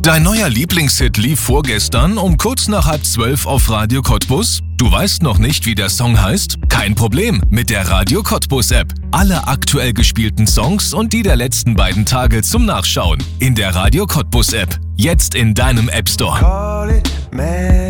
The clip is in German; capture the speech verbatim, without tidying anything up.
Dein neuer Lieblingshit lief vorgestern um kurz nach halb zwölf auf Radio Cottbus? Du weißt noch nicht, wie der Song heißt? Kein Problem, mit der Radio Cottbus App. Alle aktuell gespielten Songs und die der letzten beiden Tage zum Nachschauen. In der Radio Cottbus App. Jetzt in deinem App Store.